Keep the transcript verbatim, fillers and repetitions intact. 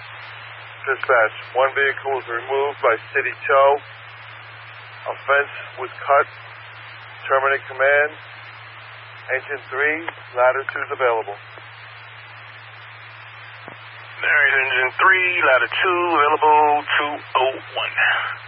Dispatch, one vehicle was removed by City Tow. A fence was cut. Terminate command. Engine three, ladder two is available. There is engine three, ladder two, available two oh one.